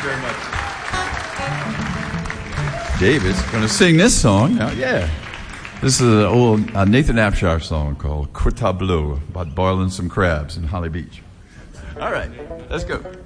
very much. David's going to sing this song now. Yeah. This is an old Nathan Abshire song called Coeur Tableau about boiling some crabs in Holly Beach. All right, let's go.